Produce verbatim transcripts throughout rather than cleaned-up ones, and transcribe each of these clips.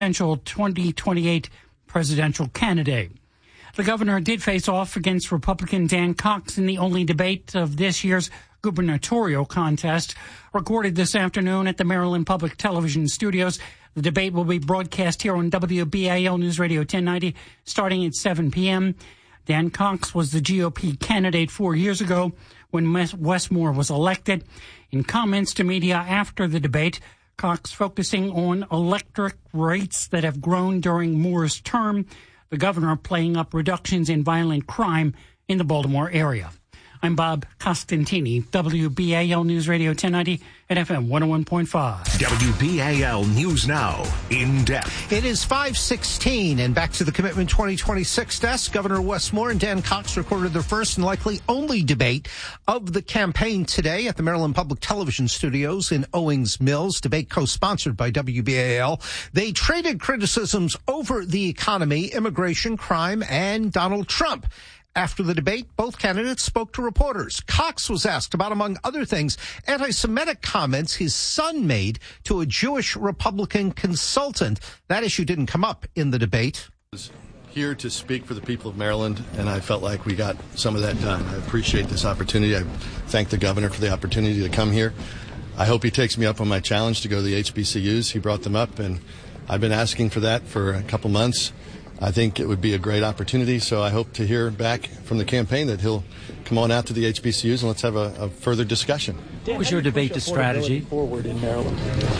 potential twenty twenty-eight presidential candidate. The governor did face off against Republican Dan Cox in the only debate of this year's gubernatorial contest. Recorded this afternoon at the Maryland Public Television Studios. The debate will be broadcast here on W B A L News Radio ten ninety starting at seven p.m. Dan Cox was the G O P candidate four years ago when Wes Moore was elected. In comments to media after the debate, Cox focusing on electric rates that have grown during Moore's term, the governor playing up reductions in violent crime in the Baltimore area. I'm Bob Costantini, W B A L News Radio ten ninety at F M one oh one point five. W B A L News Now, in depth. It is five sixteen, and back to the Commitment twenty twenty-six desk. Governor Wes Moore and Dan Cox recorded their first and likely only debate of the campaign today at the Maryland Public Television Studios in Owings Mills. Debate co-sponsored by W B A L. They traded criticisms over the economy, immigration, crime, and Donald Trump. After the debate, both candidates spoke to reporters. Cox was asked about, among other things, anti-Semitic comments his son made to a Jewish Republican consultant. That issue didn't come up in the debate. I was here to speak for the people of Maryland, and I felt like we got some of that done. I appreciate this opportunity. I thank the governor for the opportunity to come here. I hope he takes me up on my challenge to go to the H B C Us. He brought them up, and I've been asking for that for a couple months. I think it would be a great opportunity, so I hope to hear back from the campaign that he'll come on out to the H B C Us and let's have a, a further discussion. What was your debate to strategy? Forward in Maryland.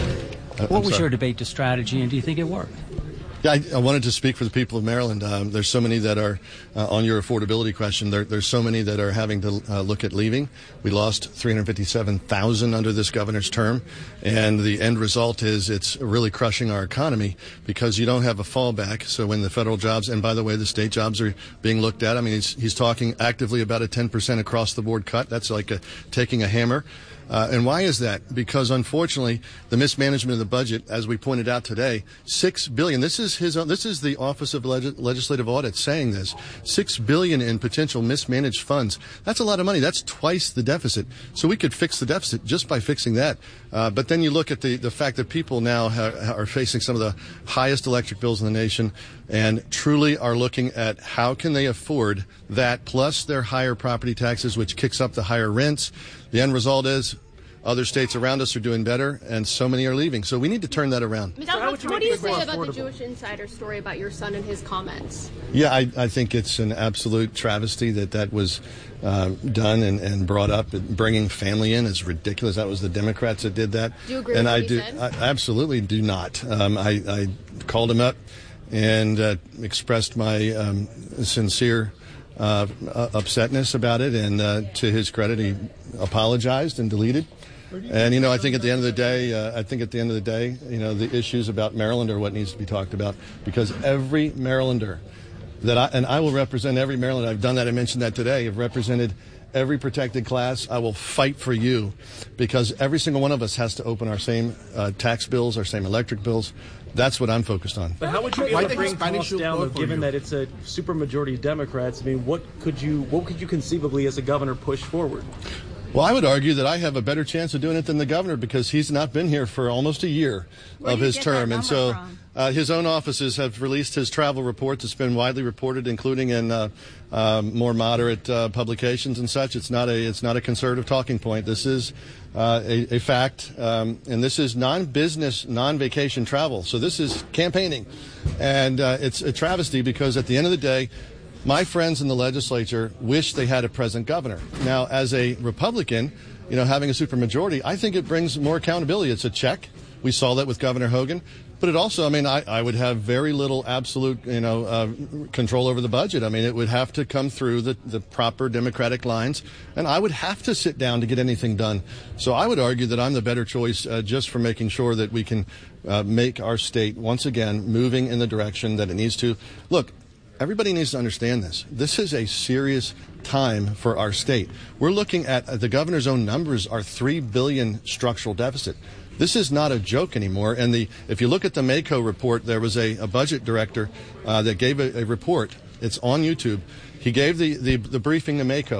Uh, what was your debate to strategy, and do you think it worked? Yeah, I, I wanted to speak for the people of Maryland. Um, there's so many that are, uh, on your affordability question, there, there's so many that are having to uh, look at leaving. We lost three hundred fifty-seven thousand under this governor's term, and the end result is it's really crushing our economy because you don't have a fallback. So when the federal jobs, and by the way, the state jobs are being looked at, I mean, he's, he's talking actively about a ten percent across the board cut. That's like a, taking a hammer. Uh, and why is that? Because unfortunately, the mismanagement of the budget, as we pointed out today, six billion. This is his. This is the Office of Leg- Legislative Audit saying this. Six billion in potential mismanaged funds. That's a lot of money. That's twice the deficit. So we could fix the deficit just by fixing that. Uh, but then you look at the the fact that people now ha- are facing some of the highest electric bills in the nation, and truly are looking at how can they afford that plus their higher property taxes, which kicks up the higher rents. The end result is other states around us are doing better, and so many are leaving. So we need to turn that around. Mister Cox, what do you say about the Jewish Insider story about your son and his comments? Yeah, I, I think it's an absolute travesty that that was uh, done and, and brought up. Bringing family in is ridiculous. That was the Democrats that did that. Do you agree and with I what do, he said? I absolutely do not. Um, I, I called him up and uh, expressed my um, sincere uh, upsetness about it, and uh, to his credit, he apologized and deleted. And, you know, I think at the end of the day, uh, I think at the end of the day, you know, the issues about Maryland are what needs to be talked about, because every Marylander that I, and I will represent every Marylander. I've done that. I mentioned that today. I've represented every protected class. I will fight for you, because every single one of us has to open our same uh, tax bills, our same electric bills. That's what I'm focused on. But how would you be able to bring costs down, though, given that it's a supermajority of Democrats? I mean, what could you, what could you conceivably, as a governor, push forward? Well, I would argue that I have a better chance of doing it than the governor, because he's not been here for almost a year Where of do you his get term. that And so number uh, his own offices have released his travel reports. It's been widely reported, including in uh, uh, more moderate uh, publications and such. It's not a it's not a conservative talking point. This is uh, a, a fact, um, and this is non-business, non-vacation travel. So this is campaigning, and uh, it's a travesty, because at the end of the day, my friends in the legislature wish they had a present governor. Now, as a Republican, you know, having a supermajority, I think it brings more accountability. It's a check. We saw that with Governor Hogan. But it also, I mean, I, I would have very little absolute, you know, uh, control over the budget. I mean, it would have to come through the, the proper Democratic lines, and I would have to sit down to get anything done. So I would argue that I'm the better choice uh, just for making sure that we can uh, make our state, once again, moving in the direction that it needs to. Look, everybody needs to understand this. This is a serious time for our state. We're looking at uh, the governor's own numbers are three billion dollars structural deficit. This is not a joke anymore. And the if you look at the Mako report, there was a, a budget director uh, that gave a, a report. It's on YouTube. He gave the, the, the briefing to Mako.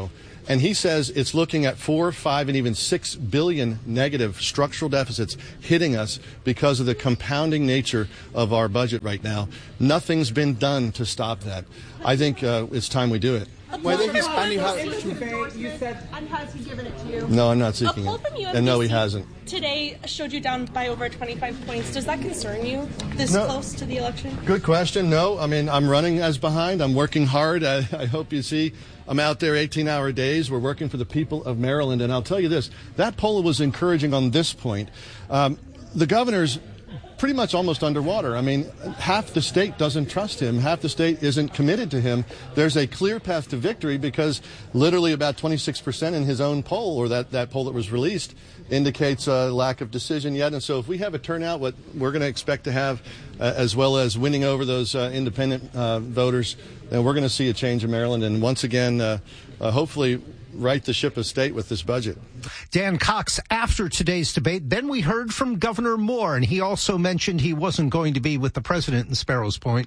And he says it's looking at four, five, and even six billion negative structural deficits hitting us because of the compounding nature of our budget right now. Nothing's been done to stop that. I think uh, it's time we do it. Well, I think he's finding how. You said, and has he given it to you? No, I'm not seeking it. And no, he hasn't. Today showed you down by over twenty-five points. Does that concern you this No. close to the election? Good question. No, I mean, I'm running as behind. I'm working hard. I, I hope you see I'm out there eighteen-hour days. We're working for the people of Maryland. And I'll tell you this, that poll was encouraging on this point. Um, the governor's pretty much almost underwater. I mean, half the state doesn't trust him. Half the state isn't committed to him. There's a clear path to victory because literally about twenty-six percent in his own poll, or that, that poll that was released, indicates a lack of decision yet. And so if we have a turnout, what we're going to expect to have, uh, as well as winning over those uh, independent uh, voters, then we're going to see a change in Maryland. And once again, uh, uh, hopefully, right the ship of state with this budget. Dan Cox, after today's debate, then we heard from Governor Moore, and he also mentioned he wasn't going to be with the president in Sparrows Point.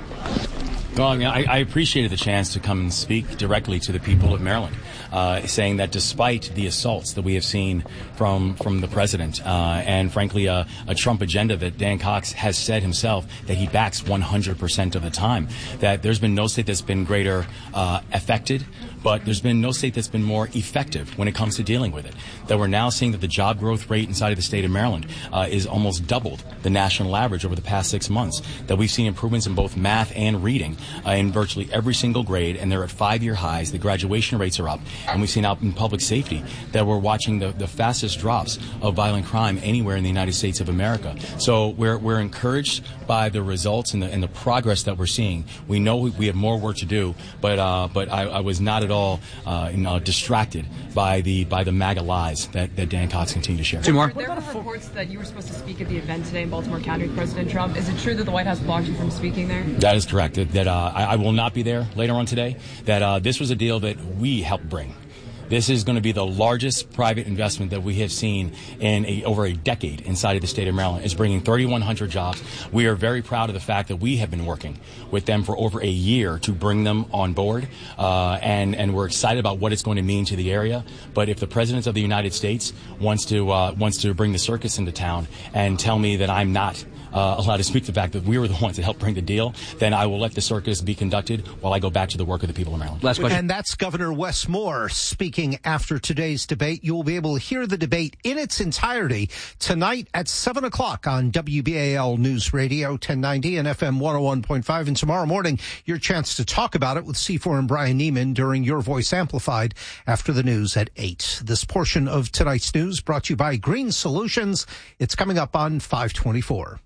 Well, I mean, I, I appreciated the chance to come and speak directly to the people of Maryland, uh, saying that despite the assaults that we have seen from from the president uh, and, frankly, uh, a Trump agenda that Dan Cox has said himself that he backs one hundred percent of the time, that there's been no state that's been greater uh, affected, but there's been no state that's been more effective when it comes to dealing with it. That we're now seeing that the job growth rate inside of the state of Maryland uh, is almost doubled the national average over the past six months. That we've seen improvements in both math and reading uh, in virtually every single grade, and they're at five-year highs. The graduation rates are up, and we've seen out in public safety that we're watching the, the fastest drops of violent crime anywhere in the United States of America. So we're we're encouraged by the results and the, and the progress that we're seeing. We know we, we have more work to do, but uh, but I, I was not at all uh, you know, distracted by the by the MAGA lies that, that Dan Cox continued to share. There were reports that you were supposed to speak at the event today in Baltimore County with President Trump. Is it true that the White House blocked you from speaking there? That is correct. That, that uh, I, I will not be there later on today. That uh, this was a deal that we helped bring. This is going to be the largest private investment that we have seen in a, over a decade inside of the state of Maryland. It's bringing thirty-one hundred jobs. We are very proud of the fact that we have been working with them for over a year to bring them on board, uh, and, and we're excited about what it's going to mean to the area. But if the President of the United States wants to uh, wants to bring the circus into town and tell me that I'm not Uh, allowed to speak to the fact that we were the ones that helped bring the deal, then I will let the circus be conducted while I go back to the work of the people of Maryland. Last question. And that's Governor Wes Moore speaking after today's debate. You will be able to hear the debate in its entirety tonight at seven o'clock on W B A L News Radio ten ninety and F M one oh one point five. And tomorrow morning, your chance to talk about it with C four and Brian Neiman during Your Voice Amplified after the news at eight. This portion of tonight's news brought to you by Green Solutions. It's coming up on five twenty-four.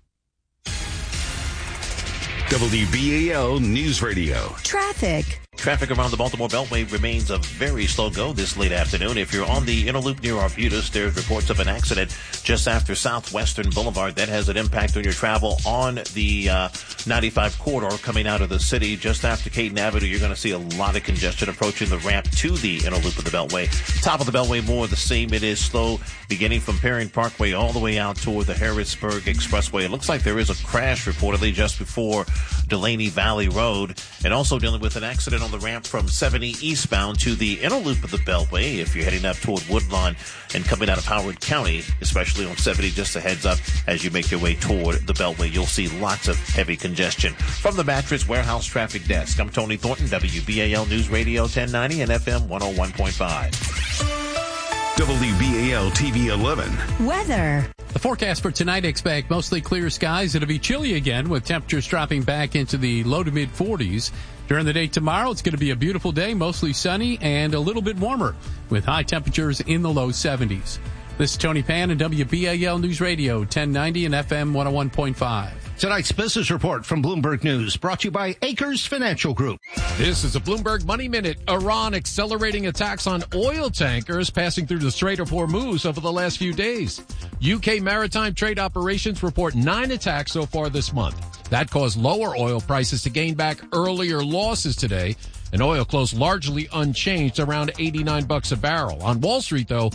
W B A L News Radio. Traffic. Traffic around the Baltimore Beltway remains a very slow go this late afternoon. If you're on the inner loop near Arbutus, there's reports of an accident just after Southwestern Boulevard. That has an impact on your travel on the uh, ninety-five corridor coming out of the city. Just after Caden Avenue, you're going to see a lot of congestion approaching the ramp to the inner loop of the Beltway. Top of the Beltway, more of the same. It is slow beginning from Perrin Parkway all the way out toward the Harrisburg Expressway. It looks like there is a crash reportedly just before Delaney Valley Road, and also dealing with an accident on the ramp from seventy eastbound to the inner loop of the Beltway. If you're heading up toward Woodlawn and coming out of Howard County, especially on seventy, just a heads up as you make your way toward the Beltway, you'll see lots of heavy congestion. From the Mattress Warehouse Traffic Desk, I'm Tony Thornton, W B A L News Radio ten ninety and F M one oh one point five. W B A L T V eleven. Weather. The forecast for tonight expect mostly clear skies. It'll be chilly again with temperatures dropping back into the low to mid forties. During the day tomorrow, it's going to be a beautiful day, mostly sunny and a little bit warmer with high temperatures in the low seventies. This is Tony Pan and W B A L News Radio ten ninety and F M one oh one point five. Tonight's business report from Bloomberg News, brought to you by Acres Financial Group. This is a Bloomberg Money Minute. Iran accelerating attacks on oil tankers passing through the Strait of Hormuz over the last few days. U K maritime trade operations report nine attacks so far this month. That caused lower oil prices to gain back earlier losses today, and oil closed largely unchanged around eighty-nine bucks a barrel. On Wall Street, though,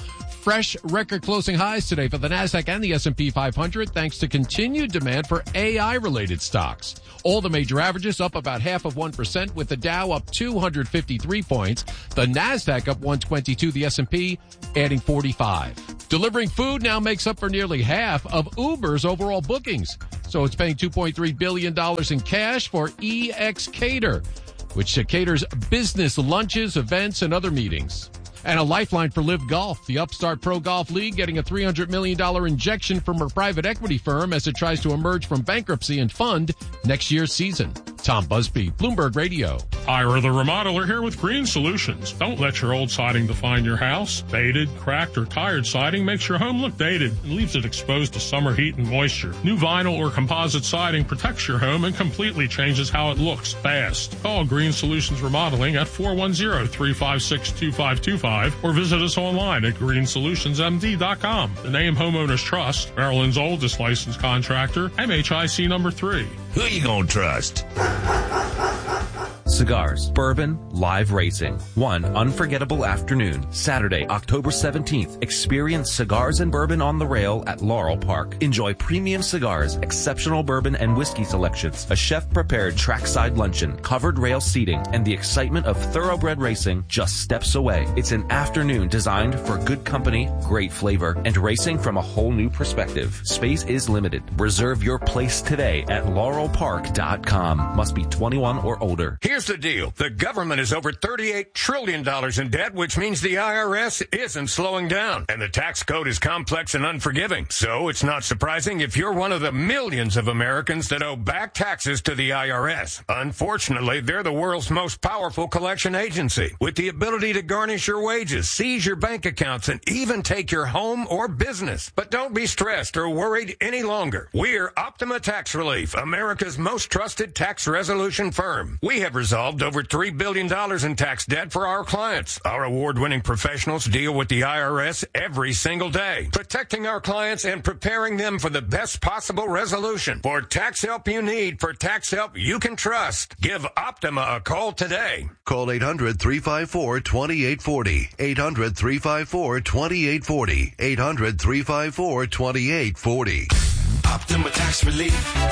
Fresh record closing highs today for the NASDAQ and the S and P five hundred thanks to continued demand for A I-related stocks. All the major averages up about half of one percent, with the Dow up two hundred fifty-three points, the NASDAQ up one twenty-two, the S and P adding forty-five. Delivering food now makes up for nearly half of Uber's overall bookings. So it's paying two point three billion dollars in cash for eXcater, which caters business lunches, events, and other meetings. And a lifeline for Live Golf. The Upstart Pro Golf League getting a three hundred million dollars injection from her private equity firm as it tries to emerge from bankruptcy and fund next year's season. Tom Busby, Bloomberg Radio. Ira the Remodeler here with Green Solutions. Don't let your old siding define your house. Faded, cracked, or tired siding makes your home look dated and leaves it exposed to summer heat and moisture. New vinyl or composite siding protects your home and completely changes how it looks fast. Call Green Solutions Remodeling at four one zero, three five six, two five two five or visit us online at green solutions m d dot com. The name Homeowners Trust, Maryland's oldest licensed contractor, M H I C number three. Who you gonna trust? Cigars, bourbon, live racing. One unforgettable afternoon, Saturday, October seventeenth. Experience cigars and bourbon on the rail at Laurel Park. Enjoy premium cigars, exceptional bourbon and whiskey selections, a chef-prepared trackside luncheon, covered rail seating, and the excitement of thoroughbred racing just steps away. It's an afternoon designed for good company, great flavor, and racing from a whole new perspective. Space is limited. Reserve your place today at laurel park dot com. Must be twenty-one or older. Here's the deal. The government is over thirty-eight trillion dollars in debt, which means the I R S isn't slowing down. And the tax code is complex and unforgiving. So it's not surprising if you're one of the millions of Americans that owe back taxes to the I R S. Unfortunately, they're the world's most powerful collection agency, with the ability to garnish your wages, seize your bank accounts, and even take your home or business. But don't be stressed or worried any longer. We're Optima Tax Relief, America's most trusted tax resolution firm. We have resolved over three billion dollars in tax debt for our clients. Our award-winning professionals deal with the I R S every single day, protecting our clients and preparing them for the best possible resolution. For tax help you need, for tax help you can trust, give Optima a call today. Call eight hundred, three five four, two eight four zero. eight hundred, three five four, two eight four zero. eight hundred, three five four, two eight four zero. Optima Tax Relief.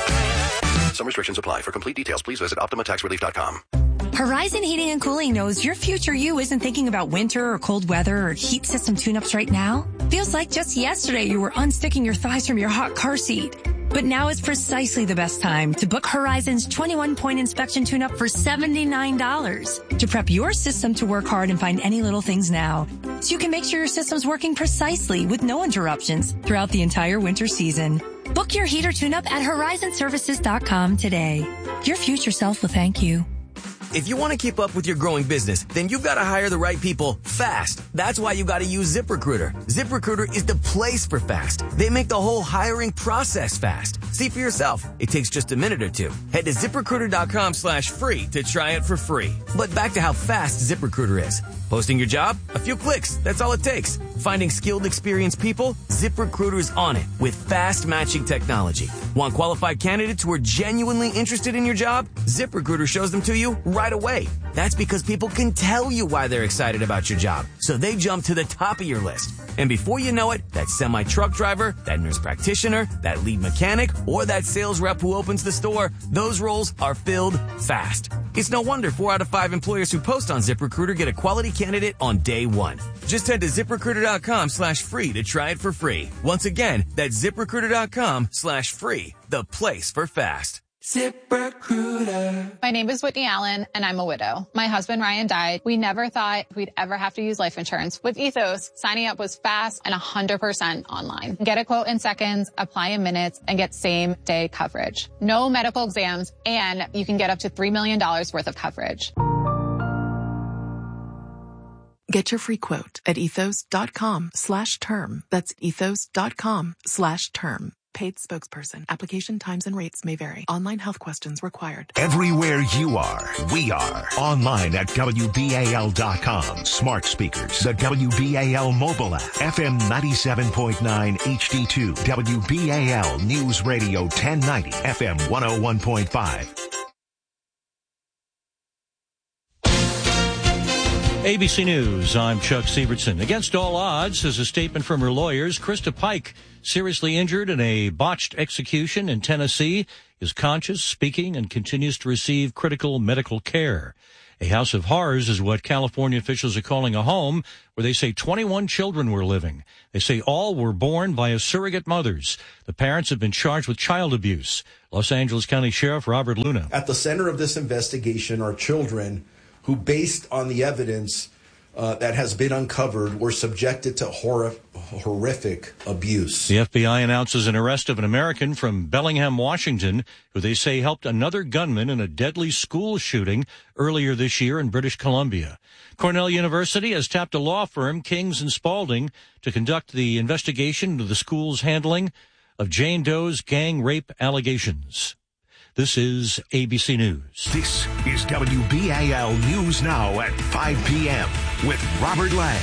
Some restrictions apply. For complete details, please visit optima tax relief dot com. Horizon Heating and Cooling knows your future you isn't thinking about winter or cold weather or heat system tune-ups right now. Feels like just yesterday you were unsticking your thighs from your hot car seat. But now is precisely the best time to book Horizon's twenty-one point inspection tune-up for seventy-nine dollars to prep your system to work hard and find any little things now, so you can make sure your system's working precisely with no interruptions throughout the entire winter season. Book your heater tune-up at horizon services dot com today. Your future self will thank you. If you want to keep up with your growing business, then you've got to hire the right people fast. That's why you got to use ZipRecruiter. ZipRecruiter is the place for fast. They make the whole hiring process fast. See for yourself. It takes just a minute or two. Head to ZipRecruiter.com slash free to try it for free. But back to how fast ZipRecruiter is. Posting your job? A few clicks. That's all it takes. Finding skilled, experienced people? ZipRecruiter's on it with fast matching technology. Want qualified candidates who are genuinely interested in your job? ZipRecruiter shows them to you right away. That's because people can tell you why they're excited about your job, so they jump to the top of your list. And before you know it, that semi-truck driver, that nurse practitioner, that lead mechanic, or that sales rep who opens the store, those roles are filled fast. It's no wonder four out of five employers who post on ZipRecruiter get a quality candidate on day one. Just head to ZipRecruiter.com slash free to try it for free. Once again, that's ZipRecruiter.com slash free, the place for fast. ZipRecruiter. My name is Whitney Allen, and I'm a widow. My husband, Ryan, died. We never thought we'd ever have to use life insurance. With Ethos, signing up was fast and one hundred percent online. Get a quote in seconds, apply in minutes, and get same-day coverage. No medical exams, and you can get up to three million dollars worth of coverage. Get your free quote at ethos.com slash term. That's ethos.com slash term. Paid spokesperson. Application times and rates may vary. Online health questions required. Everywhere you are, we are. Online at W B A L dot com. Smart speakers. The W B A L mobile app. F M ninety-seven point nine H D two. W B A L News Radio ten ninety. F M one oh one point five. A B C News, I'm Chuck Sievertson. Against all odds, says a statement from her lawyers, Krista Pike, seriously injured in a botched execution in Tennessee, is conscious, speaking, and continues to receive critical medical care. A house of horrors is what California officials are calling a home where they say twenty-one children were living. They say all were born via surrogate mothers. The parents have been charged with child abuse. Los Angeles County Sheriff Robert Luna. At the center of this investigation are children who, based on the evidence uh, that has been uncovered, were subjected to hor- horrific abuse. The F B I announces an arrest of an American from Bellingham, Washington, who they say helped another gunman in a deadly school shooting earlier this year in British Columbia. Cornell University has tapped a law firm, Kings and Spalding, to conduct the investigation into the school's handling of Jane Doe's gang rape allegations. This is A B C News. This is W B A L News Now at five p.m. with Robert Lang.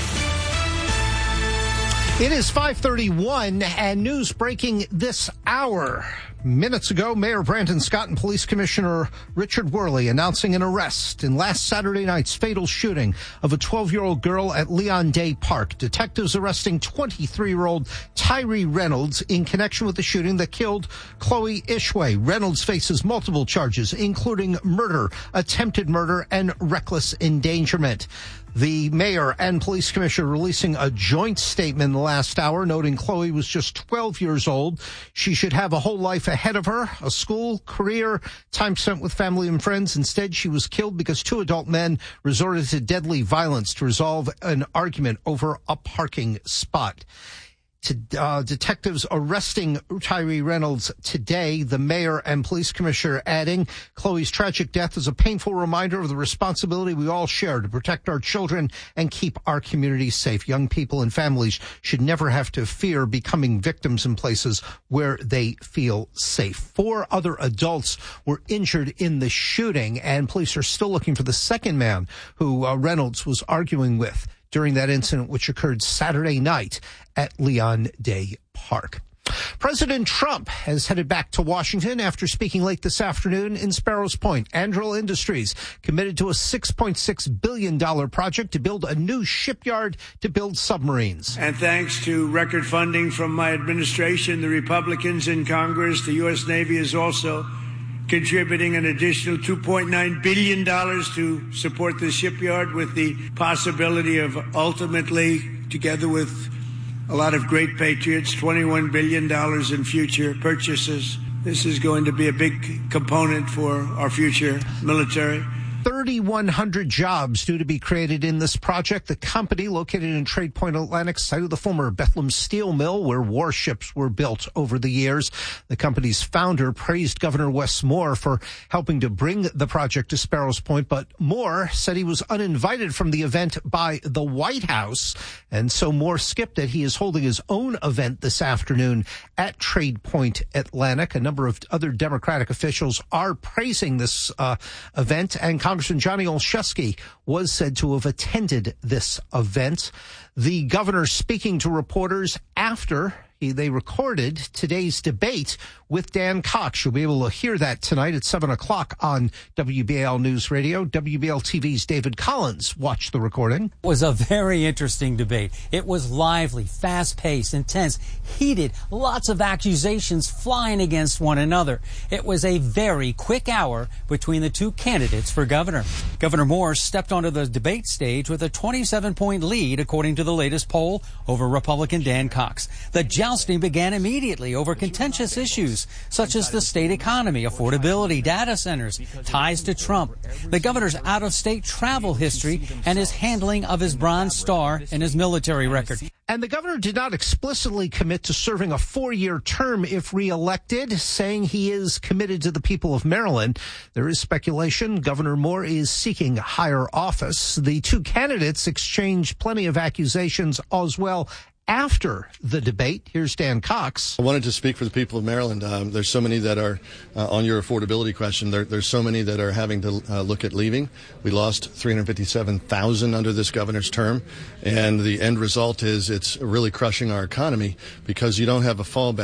It is five thirty-one and news breaking this hour. Minutes ago, Mayor Brandon Scott and Police Commissioner Richard Worley announcing an arrest in last Saturday night's fatal shooting of a twelve-year-old girl at Leon Day Park. Detectives arresting twenty-three-year-old Tyree Reynolds in connection with the shooting that killed Chloe Ishway. Reynolds faces multiple charges, including murder, attempted murder, and reckless endangerment. The mayor and police commissioner releasing a joint statement in the last hour, noting Chloe was just twelve years old. She should have a whole life ahead of her, a school, career, time spent with family and friends. Instead, she was killed because two adult men resorted to deadly violence to resolve an argument over a parking spot. To, uh, detectives arresting Tyree Reynolds today, the mayor and police commissioner adding Chloe's tragic death is a painful reminder of the responsibility we all share to protect our children and keep our communities safe. Young people and families should never have to fear becoming victims in places where they feel safe. Four other adults were injured in the shooting, and police are still looking for the second man who uh, Reynolds was arguing with during that incident, which occurred Saturday night at Leon Day Park. President Trump has headed back to Washington after speaking late this afternoon in Sparrows Point. Anduril Industries committed to a six point six billion dollars project to build a new shipyard to build submarines. And thanks to record funding from my administration, the Republicans in Congress, the U S Navy is also contributing an additional two point nine billion dollars to support the shipyard, with the possibility of ultimately, together with a lot of great patriots, twenty-one billion dollars in future purchases. This is going to be a big component for our future military. thirty-one hundred jobs due to be created in this project. The company, located in Trade Point Atlantic, site of the former Bethlehem Steel Mill, where warships were built over the years. The company's founder praised Governor Wes Moore for helping to bring the project to Sparrows Point, but Moore said he was uninvited from the event by the White House, and so Moore skipped it. He is holding his own event this afternoon at Trade Point Atlantic. A number of other Democratic officials are praising this uh, event, and Congressman Johnny Olszewski was said to have attended this event. The governor speaking to reporters after he, they recorded today's debate with Dan Cox. You'll be able to hear that tonight at seven o'clock on W B A L News Radio. W B A L T V's David Collins watched the recording. It was a very interesting debate. It was lively, fast-paced, intense, heated, lots of accusations flying against one another. It was a very quick hour between the two candidates for governor. Governor Moore stepped onto the debate stage with a twenty-seven point lead, according to the latest poll, over Republican Dan Cox. The jousting began immediately over contentious issues such as the state economy, affordability, data centers, ties to Trump, the governor's out-of-state travel history, and his handling of his Bronze Star and his military record. And the governor did not explicitly commit to serving a four-year term if reelected, saying he is committed to the people of Maryland. There is speculation Governor Moore is seeking higher office. The two candidates exchanged plenty of accusations as well after the debate. Here's Dan Cox. I wanted to speak for the people of Maryland. Um, there's so many that are, uh, on your affordability question, there, there's so many that are having to uh, look at leaving. We lost three hundred fifty-seven thousand under this governor's term, and the end result is it's really crushing our economy because you don't have a fallback.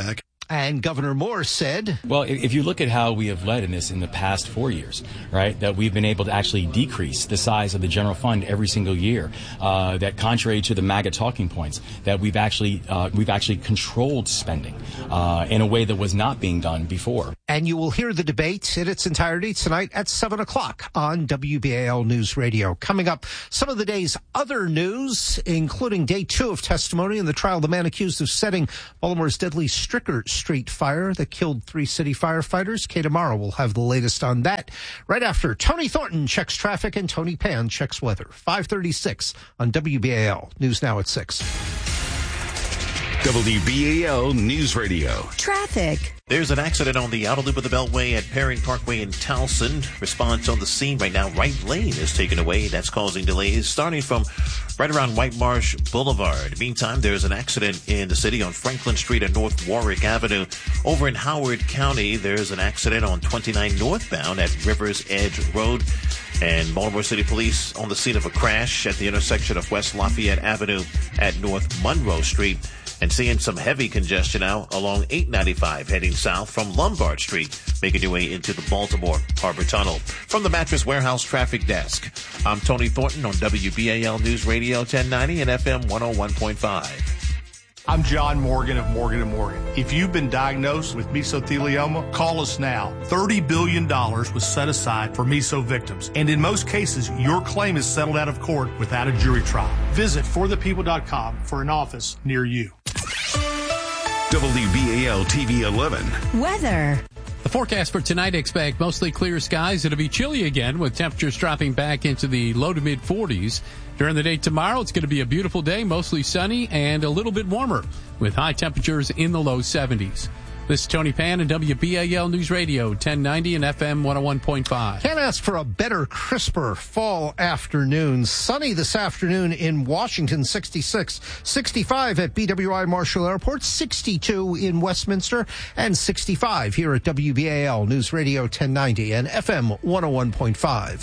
And Governor Moore said, well, if you look at how we have led in this in the past four years, right, that we've been able to actually decrease the size of the general fund every single year, uh, that contrary to the MAGA talking points, that we've actually uh, we've actually controlled spending uh, in a way that was not being done before. And you will hear the debate in its entirety tonight at seven o'clock on W B A L News Radio. Coming up, some of the day's other news, including day two of testimony in the trial of the man accused of setting Baltimore's deadly Stricker Street fire that killed three city firefighters. Kay tomorrow will have the latest on that. Right after Tony Thornton checks traffic and Tony Pan checks weather. five thirty-six on W B A L. News now at six. W B A L News Radio. Traffic. There's an accident on the outer loop of the Beltway at Perrin Parkway in Towson. Response on the scene right now. Right lane is taken away. That's causing delays starting from right around White Marsh Boulevard. Meantime, there's an accident in the city on Franklin Street and North Warwick Avenue. Over in Howard County, there's an accident on twenty-nine northbound at Rivers Edge Road. And Baltimore City Police on the scene of a crash at the intersection of West Lafayette Avenue at North Monroe Street. And seeing some heavy congestion now along eight ninety-five heading south from Lombard Street, making your way into the Baltimore Harbor Tunnel. From the Mattress Warehouse Traffic Desk, I'm Tony Thornton on W B A L News Radio ten ninety and F M one oh one point five. I'm John Morgan of Morgan and Morgan. If you've been diagnosed with mesothelioma, call us now. thirty billion dollars was set aside for meso victims. And in most cases, your claim is settled out of court without a jury trial. Visit for the people dot com for an office near you. W B A L T V eleven. Weather. The forecast for tonight, expect mostly clear skies. It'll be chilly again with temperatures dropping back into the low to mid forties. During the day tomorrow, it's going to be a beautiful day, mostly sunny and a little bit warmer with high temperatures in the low seventies. This is Tony Pan and W B A L News Radio, ten ninety and F M one oh one point five. Can't ask for a better, crisper fall afternoon. Sunny this afternoon in Washington, sixty-six. sixty-five at B W I Marshall Airport, sixty-two in Westminster, and sixty-five here at W B A L News Radio ten ninety and F M one oh one point five.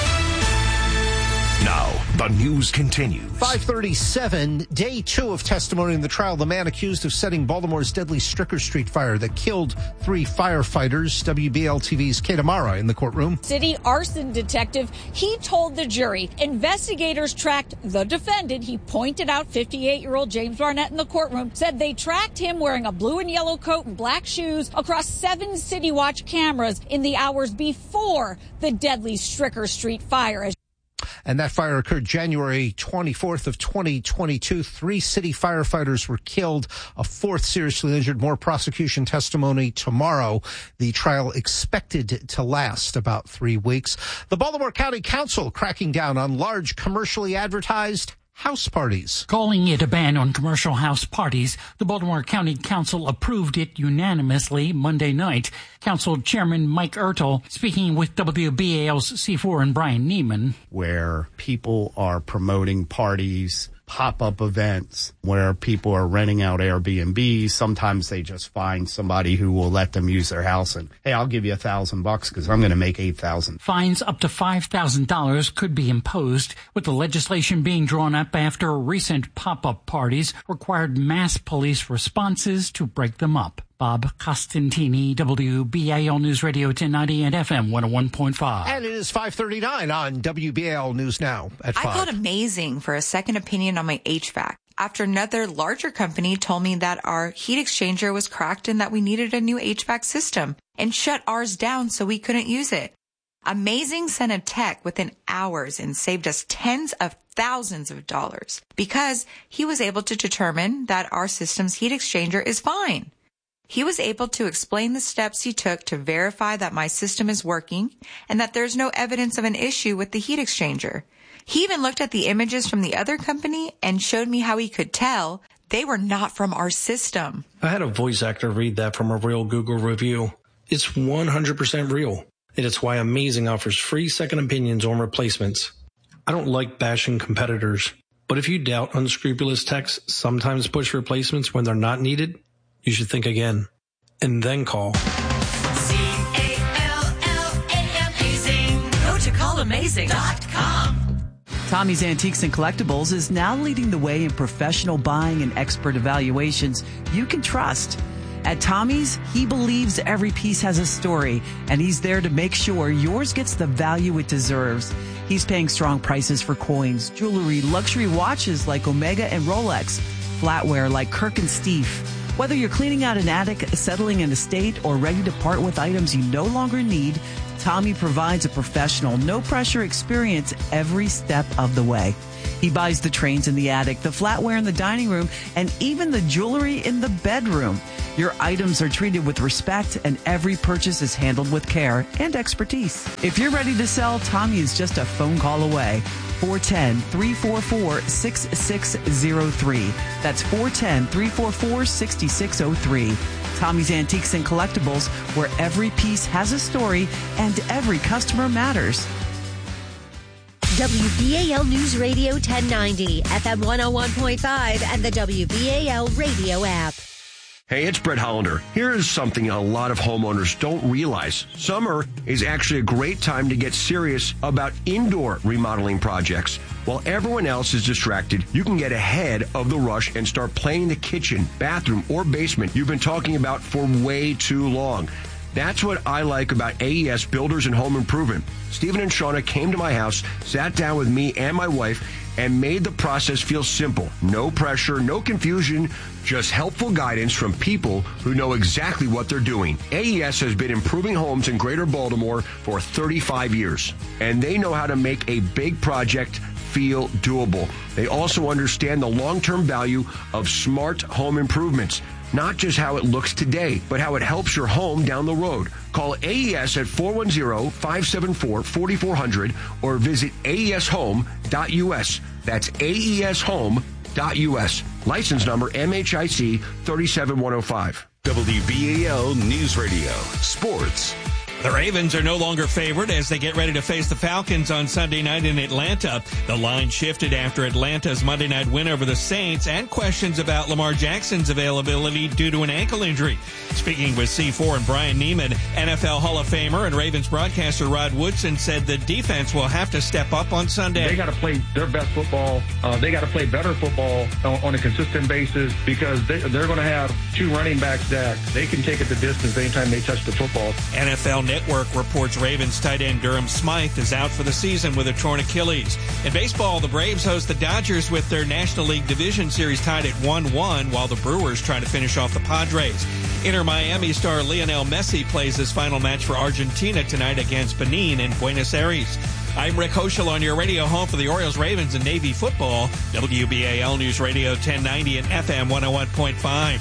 Now, the news continues. five thirty-seven, day two of testimony in the trial of the man accused of setting Baltimore's deadly Stricker Street fire that killed three firefighters. W B L T V's Kay Tamara in the courtroom. City arson detective, he told the jury investigators tracked the defendant. He pointed out fifty-eight-year-old James Barnett in the courtroom, said they tracked him wearing a blue and yellow coat and black shoes across seven City Watch cameras in the hours before the deadly Stricker Street fire. And that fire occurred January twenty-fourth of twenty twenty-two. Three city firefighters were killed, a fourth seriously injured. More prosecution testimony tomorrow. The trial expected to last about three weeks. The Baltimore County Council cracking down on large commercially advertised house parties. Calling it a ban on commercial house parties, the Baltimore County Council approved it unanimously Monday night. Council Chairman Mike Ertel speaking with W B A L's C four and Brian Neiman. Where people are promoting parties, pop-up events, where people are renting out Airbnb. Sometimes they just find somebody who will let them use their house and, hey, I'll give you a thousand bucks because I'm going to make eight thousand. Fines up to five thousand dollars could be imposed, with the legislation being drawn up after recent pop-up parties required mass police responses to break them up. Bob Costantini, W B A L News Radio ten ninety and F M one oh one point five. And it is five thirty-nine on W B A L News Now at five. I felt amazing for a second opinion on my H V A C after another larger company told me that our heat exchanger was cracked and that we needed a new H V A C system and shut ours down so we couldn't use it. Amazing sent a tech within hours and saved us tens of thousands of dollars because he was able to determine that our system's heat exchanger is fine. He was able to explain the steps he took to verify that my system is working and that there's no evidence of an issue with the heat exchanger. He even looked at the images from the other company and showed me how he could tell they were not from our system. I had a voice actor read that from a real Google review. It's one hundred percent real, and it's why Amazing offers free second opinions on replacements. I don't like bashing competitors, but if you doubt unscrupulous techs sometimes push replacements when they're not needed, you should think again, and then call. C A L L A M Amazing. Go to call amazing dot com. Tommy's Antiques and Collectibles is now leading the way in professional buying and expert evaluations you can trust. At Tommy's, he believes every piece has a story, and he's there to make sure yours gets the value it deserves. He's paying strong prices for coins, jewelry, luxury watches like Omega and Rolex, flatware like Kirk and Steve. Whether you're cleaning out an attic, settling an estate, or ready to part with items you no longer need, Tommy provides a professional, no-pressure experience every step of the way. He buys the trains in the attic, the flatware in the dining room, and even the jewelry in the bedroom. Your items are treated with respect, and every purchase is handled with care and expertise. If you're ready to sell, Tommy is just a phone call away. four one zero, three four four, six six zero three. That's four one zero, three four four, six six zero three. Tommy's Antiques and Collectibles, where every piece has a story and every customer matters. W B A L News Radio ten ninety, F M one oh one point five, and the W B A L radio app. Hey, it's Brett Hollander. Here is something a lot of homeowners don't realize. Summer is actually a great time to get serious about indoor remodeling projects. While everyone else is distracted, you can get ahead of the rush and start planning the kitchen, bathroom, or basement you've been talking about for way too long. That's what I like about A E S Builders and Home Improvement. Stephen and Shauna came to my house, sat down with me and my wife, and made the process feel simple. No pressure, no confusion, just helpful guidance from people who know exactly what they're doing. A E S has been improving homes in Greater Baltimore for thirty-five years, and they know how to make a big project feel doable. They also understand the long-term value of smart home improvements. Not just how it looks today, but how it helps your home down the road. Call A E S at four one zero, five seven four, four four zero zero or visit A E S home dot U S. That's A E S home dot U S. License number M H I C three seven one zero five. W B A L News Radio. Sports. The Ravens are no longer favored as they get ready to face the Falcons on Sunday night in Atlanta. The line shifted after Atlanta's Monday night win over the Saints and questions about Lamar Jackson's availability due to an ankle injury. Speaking with C four and Brian Neiman, N F L Hall of Famer and Ravens broadcaster Rod Woodson said the defense will have to step up on Sunday. They got to play their best football. Uh, they got to play better football on, on a consistent basis because they, they're going to have two running backs that they can take it the distance anytime they touch the football. N F L Network reports Ravens tight end Durham Smythe is out for the season with a torn Achilles. In baseball, the Braves host the Dodgers with their National League Division Series tied at one one, while the Brewers try to finish off the Padres. Inter Miami star Lionel Messi plays his final match for Argentina tonight against Benin in Buenos Aires. I'm Rick Hoschel on your radio home for the Orioles, Ravens, and Navy football. W B A L News Radio ten ninety and F M one oh one point five.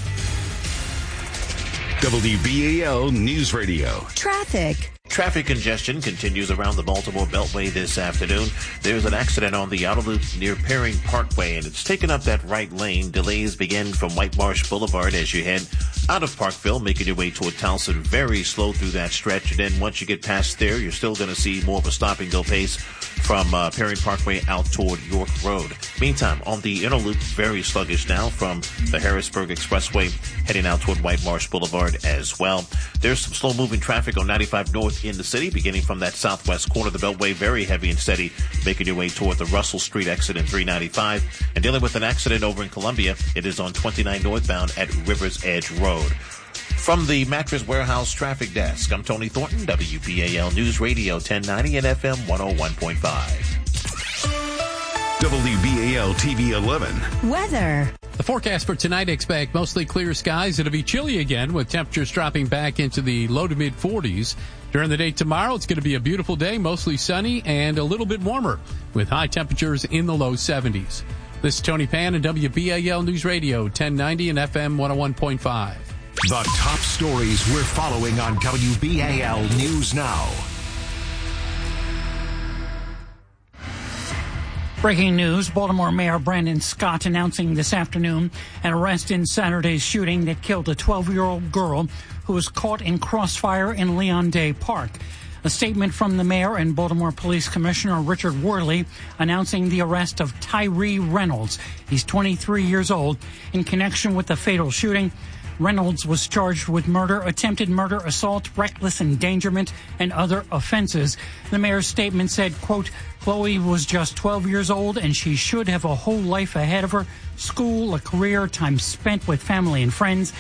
W B A L News Radio. Traffic. Traffic congestion continues around the Baltimore Beltway this afternoon. There's an accident on the outer loop near Perring Parkway, and it's taken up that right lane. Delays begin from White Marsh Boulevard as you head out of Parkville, making your way toward Towson. Very slow through that stretch, and then once you get past there, you're still going to see more of a stop-and-go pace from uh, Perring Parkway out toward York Road. Meantime, on the inner loop, very sluggish now from the Harrisburg Expressway heading out toward White Marsh Boulevard as well. There's some slow-moving traffic on ninety-five North in the city, beginning from that southwest corner of the Beltway, very heavy and steady, making your way toward the Russell Street exit in three ninety-five. And dealing with an accident over in Columbia, it is on twenty-nine northbound at Rivers Edge Road. From the Mattress Warehouse Traffic Desk, I'm Tony Thornton, W B A L News Radio ten ninety and F M one oh one point five. W B A L T V eleven. Weather. The forecast for tonight expect mostly clear skies. It'll be chilly again with temperatures dropping back into the low to mid forties. During the day tomorrow, it's going to be a beautiful day, mostly sunny and a little bit warmer with high temperatures in the low seventies. This is Tony Pan and W B A L News Radio ten ninety and F M one oh one point five. The top stories we're following on W B A L News Now. Breaking news, Baltimore Mayor Brandon Scott announcing this afternoon an arrest in Saturday's shooting that killed a twelve-year-old girl who was caught in crossfire in Leon Day Park. A statement from the mayor and Baltimore Police Commissioner Richard Worley announcing the arrest of Tyree Reynolds. He's twenty-three years old. In connection with the fatal shooting, Reynolds was charged with murder, attempted murder, assault, reckless endangerment, and other offenses. The mayor's statement said, quote, Chloe was just twelve years old and she should have a whole life ahead of her, school, a career, time spent with family and friends.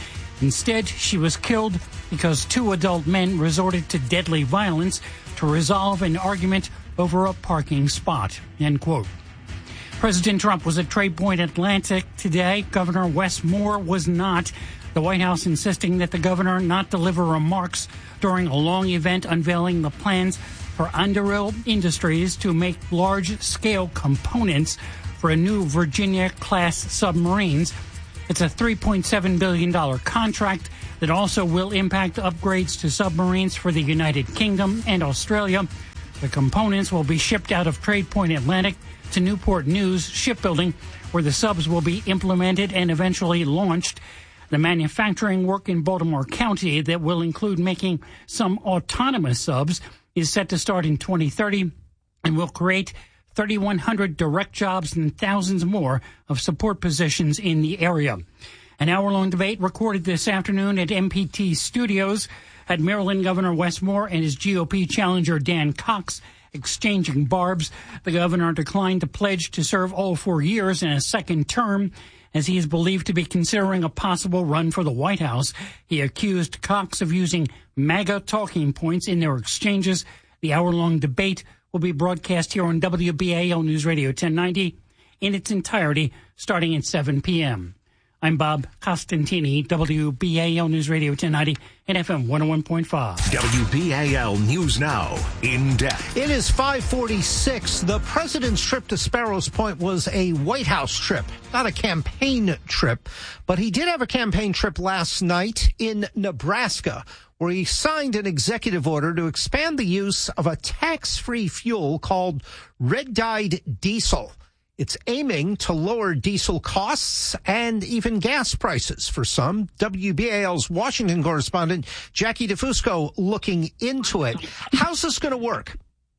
Instead, she was killed because two adult men resorted to deadly violence to resolve an argument over a parking spot, end quote. President Trump was at Trade Point Atlantic today. Governor Wes Moore was not. The White House insisting that the governor not deliver remarks during a long event unveiling the plans for Anduril Industries to make large-scale components for a new Virginia-class submarines. It's a three point seven billion dollars contract that also will impact upgrades to submarines for the United Kingdom and Australia. The components will be shipped out of Trade Point Atlantic to Newport News Shipbuilding, where the subs will be implemented and eventually launched. The manufacturing work in Baltimore County that will include making some autonomous subs is set to start in twenty thirty and will create three thousand one hundred direct jobs and thousands more of support positions in the area. An hour-long debate recorded this afternoon at M P T Studios had Maryland Governor Wes Moore and his G O P challenger Dan Cox exchanging barbs. The governor declined to pledge to serve all four years in a second term, as he is believed to be considering a possible run for the White House. He accused Cox of using MAGA talking points in their exchanges. The hour-long debate will be broadcast here on W B A L News Radio ten ninety in its entirety, starting at seven p.m. I'm Bob Costantini, W B A L News Radio ten ninety and F M one oh one point five. W B A L News Now, in depth. It is five forty-six. The president's trip to Sparrows Point was a White House trip, not a campaign trip. But he did have a campaign trip last night in Nebraska, where he signed an executive order to expand the use of a tax-free fuel called red-dyed diesel. It's aiming to lower diesel costs and even gas prices for some. W B A L's Washington correspondent Jackie DeFusco looking into it. How's this going to work?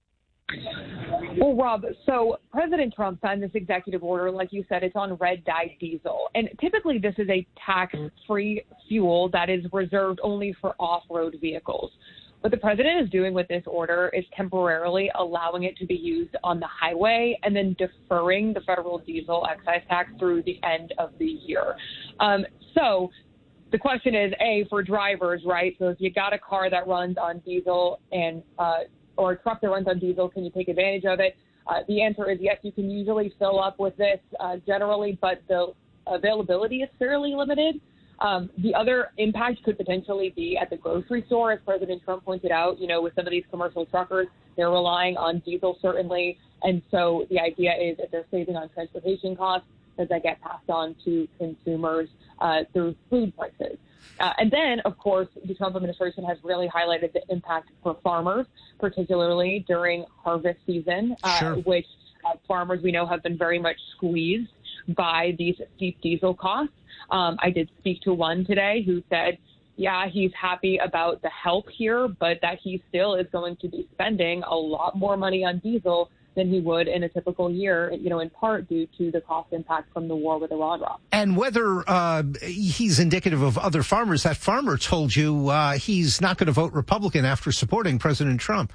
Well, Rob, so President Trump signed this executive order. Like you said, it's on red-dyed diesel. And typically this is a tax-free fuel that is reserved only for off-road vehicles. What the president is doing with this order is temporarily allowing it to be used on the highway and then deferring the federal diesel excise tax through the end of the year. Um, so the question is, A, for drivers, right? So if you got a car that runs on diesel and uh, or a truck that runs on diesel, can you take advantage of it? Uh, the answer is yes, you can usually fill up with this uh, generally, but the availability is fairly limited. Um, the other impact could potentially be at the grocery store, as President Trump pointed out. You know, with some of these commercial truckers, they're relying on diesel, certainly. And so the idea is if they're saving on transportation costs, does that get passed on to consumers uh, through food prices? Uh, and then, of course, the Trump administration has really highlighted the impact for farmers, particularly during harvest season, uh, sure. which uh, farmers we know have been very much squeezed by these steep diesel costs. Um, I did speak to one today who said, yeah, he's happy about the help here, but that he still is going to be spending a lot more money on diesel than he would in a typical year, you know, in part due to the cost impact from the war with Iran. And whether uh, he's indicative of other farmers, that farmer told you uh, he's not going to vote Republican after supporting President Trump.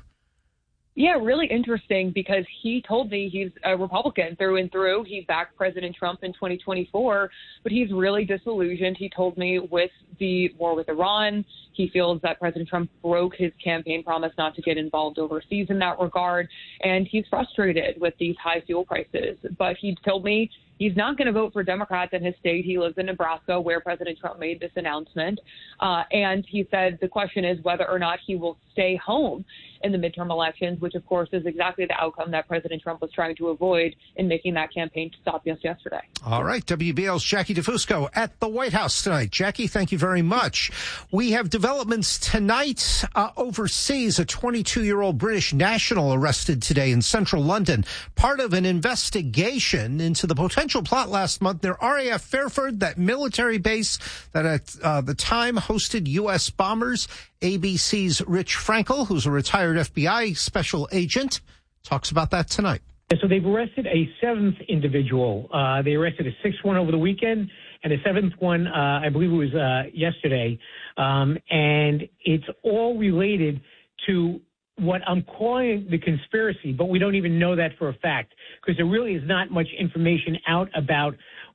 Yeah, really interesting, because he told me he's a Republican through and through. He backed President Trump in twenty twenty-four, but he's really disillusioned, he told me, with the war with Iran. He feels that President Trump broke his campaign promise not to get involved overseas in that regard, and he's frustrated with these high fuel prices. But he told me he's not going to vote for Democrats in his state. He lives in Nebraska, where President Trump made this announcement. Uh, and he said the question is whether or not he will stay home in the midterm elections, which, of course, is exactly the outcome that President Trump was trying to avoid in making that campaign stop just yesterday. All right. W B L's Jackie DeFusco at the White House tonight. Jackie, thank you very much. We have developments tonight uh, overseas. A twenty-two-year-old British national arrested today in central London, part of an investigation into the potential plot last month near R A F Fairford, that military base that at uh, the time hosted U S bombers. A B C's Rich Frankel, who's a retired F B I special agent, talks about that tonight. So they've arrested a seventh individual. Uh, they arrested a sixth one over the weekend, and a seventh one, uh, I believe it was uh, yesterday. Um, and it's all related to what I'm calling the conspiracy, but we don't even know that for a fact, because there really is not much information out about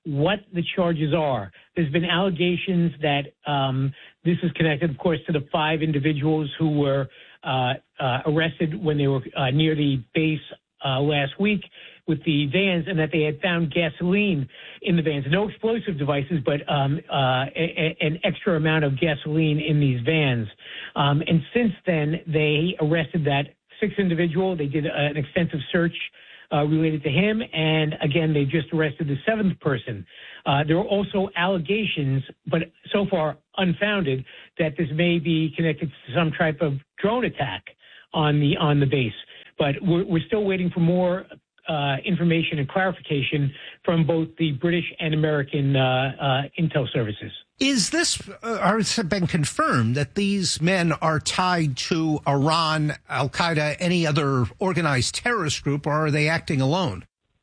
what the charges are. There's been allegations that um, this is connected, of course, to the five individuals who were uh, uh, arrested when they were uh, near the base uh, last week with the vans, and that they had found gasoline in the vans. No explosive devices, but um, uh, a, a, an extra amount of gasoline in these vans. Um, and since then, they arrested that sixth individual. They did an extensive search uh, related to him. And again, they just arrested the seventh person. Uh, there are also allegations, but so far unfounded, that this may be connected to some type of drone attack on the on the base. But we're, we're still waiting for more uh, information and clarification from both the British and American uh, uh, intel services. Is this, uh, or has it been confirmed that these men are tied to Iran, Al-Qaeda, any other organized terrorist group, or are they acting alone?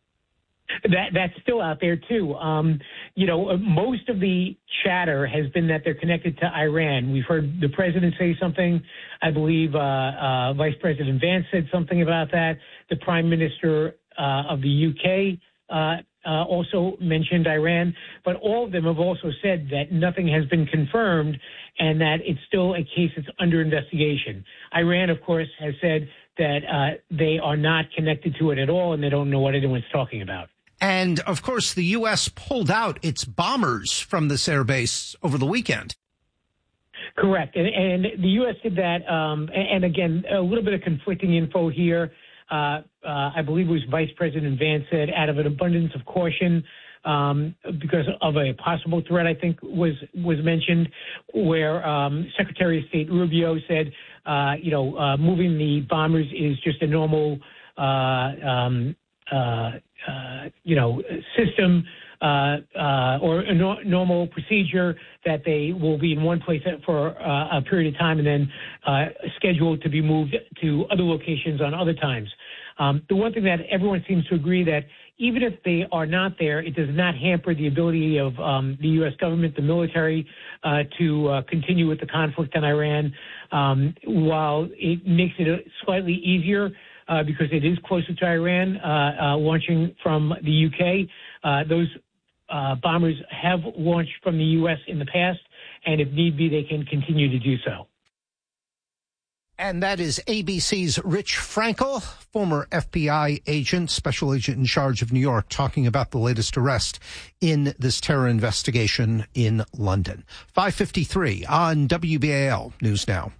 That that's still out there too. Um, you know, most of the chatter has been that they're connected to Iran. We've heard the president say something. I believe uh, uh, Vice President Vance said something about that. The Prime Minister uh, of the U K uh, uh, also mentioned Iran. But all of them have also said that nothing has been confirmed and that it's still a case that's under investigation. Iran, of course, has said that uh, they are not connected to it at all and they don't know what anyone's talking about. And, of course, the U S pulled out its bombers from this airbase over the weekend. Correct. And, and the U S did that. Um, and, and, again, a little bit of conflicting info here. Uh, uh, I believe it was Vice President Vance said, out of an abundance of caution, um, because of a possible threat, I think was was mentioned, where um, Secretary of State Rubio said, uh, you know, uh, moving the bombers is just a normal uh, um, uh, Uh, you know, system uh, uh, or a no- normal procedure that they will be in one place for uh, a period of time and then uh, scheduled to be moved to other locations on other times. Um, the one thing that everyone seems to agree that even if they are not there, it does not hamper the ability of um, the U S government, the military, uh, to uh, continue with the conflict in Iran, um, while it makes it slightly easier Uh, because it is closer to Iran, uh, uh, launching from the U K. Uh, those uh, bombers have launched from the U S in the past, and if need be, they can continue to do so. And that is A B C's Rich Frankel, former F B I agent, special agent in charge of New York, talking about the latest arrest in this terror investigation in London. five fifty-three on W B A L News Now.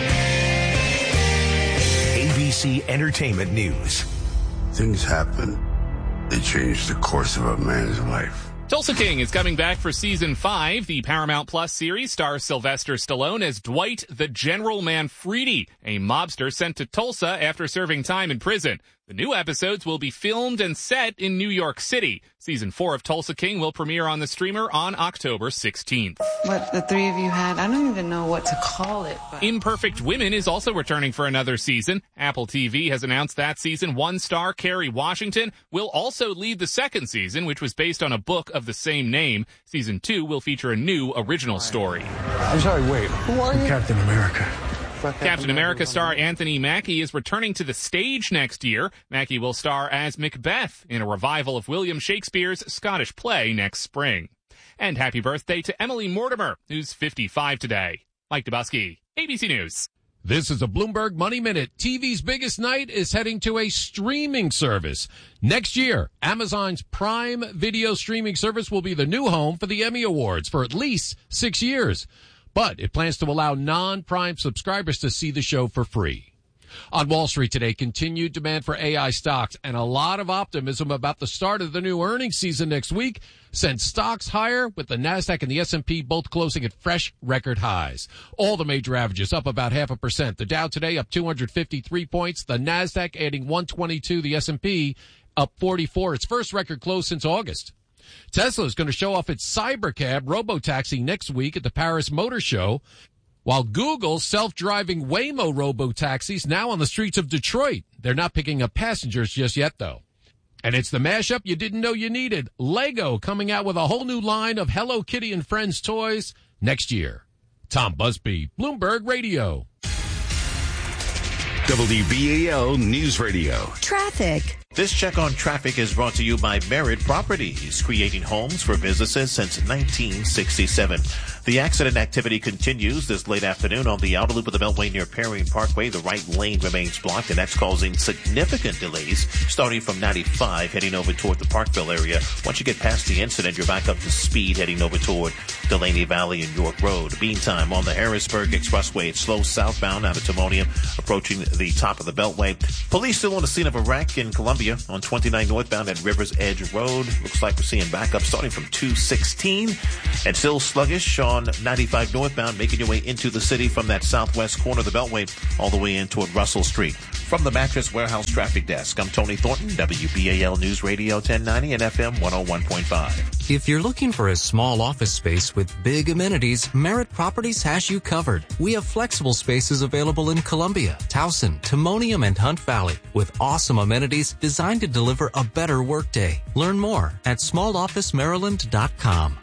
A B C Entertainment News. Things happen. They change the course of a man's life. Tulsa King is coming back for season five. The Paramount Plus series stars Sylvester Stallone as Dwight the General Manfredi, a mobster sent to Tulsa after serving time in prison. The new episodes will be filmed and set in New York City. Season four of Tulsa King will premiere on the streamer on October sixteenth. What the three of you had, I don't even know what to call it. But... Imperfect Women is also returning for another season. Apple T V has announced that season one star Kerry Washington will also lead the second season, which was based on a book of the same name. Season two will feature a new original story. I'm sorry, wait. Who are you? Captain America. Captain America star Anthony Mackie is returning to the stage next year. Mackie will star as Macbeth in a revival of William Shakespeare's Scottish play next spring. And happy birthday to Emily Mortimer, who's fifty-five today. Mike Dubusky, A B C News. This is a Bloomberg Money Minute. T V's biggest night is heading to a streaming service. Next year, Amazon's Prime Video streaming service will be the new home for the Emmy Awards for at least six years. But it plans to allow non-Prime subscribers to see the show for free. On Wall Street today, continued demand for A I stocks and a lot of optimism about the start of the new earnings season next week sent stocks higher, with the NASDAQ and the S and P both closing at fresh record highs. All the major averages up about half a percent. The Dow today up two hundred fifty-three points, the NASDAQ adding one twenty-two, the S and P up forty-four, its first record close since August. Tesla is going to show off its Cybercab robotaxi next week at the Paris Motor Show, while Google's self-driving Waymo robotaxis now on the streets of Detroit. They're not picking up passengers just yet, though. And it's the mashup you didn't know you needed. Lego coming out with a whole new line of Hello Kitty and Friends toys next year. Tom Busby, Bloomberg Radio. W B A L News Radio. Traffic. This check on traffic is brought to you by Merit Properties, creating homes for businesses since nineteen sixty-seven. The accident activity continues this late afternoon on the outer loop of the Beltway near Perry Parkway. The right lane remains blocked, and that's causing significant delays starting from ninety-five heading over toward the Parkville area. Once you get past the incident, you're back up to speed heading over toward Delaney Valley and York Road. Meantime, on the Harrisburg Expressway, it's slow southbound out of Timonium, approaching the top of the Beltway. Police still on the scene of a wreck in Columbia on twenty-nine northbound at Rivers Edge Road. Looks like we're seeing backup starting from two sixteen, and still sluggish on ninety-five northbound, making your way into the city from that southwest corner of the Beltway all the way in toward Russell Street. From the Mattress Warehouse Traffic Desk, I'm Tony Thornton, W B A L News Radio ten ninety and F M one oh one point five. If you're looking for a small office space with big amenities, Merit Properties has you covered. We have flexible spaces available in Columbia, Towson, Timonium, and Hunt Valley with awesome amenities designed to deliver a better workday. Learn more at small office maryland dot com.